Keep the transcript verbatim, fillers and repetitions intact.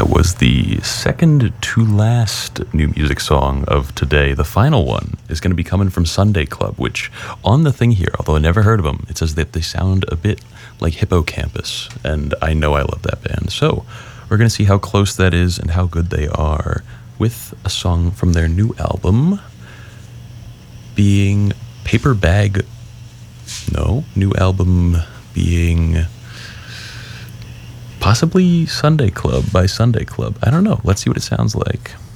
was the second to last new music song of today. The final one is going to be coming from Sunday Club, which on the thing here, although I never heard of them, it says that they sound a bit like Hippocampus, and I know I love that band. So we're going to see how close that is and how good they are with a song from their new album being Paper Bag. No, new album being possibly Sunday Club by Sunday Club. I don't know. Let's see what it sounds like.